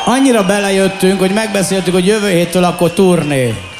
Annyira belejöttünk, hogy megbeszéltük, hogy jövő héttől akkor turné.